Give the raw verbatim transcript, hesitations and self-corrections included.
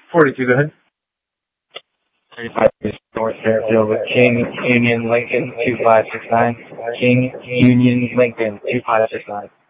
forty-two, go ahead. thirty-five North Fairfield with King Union Lincoln two five six nine. King Union Lincoln two five six nine.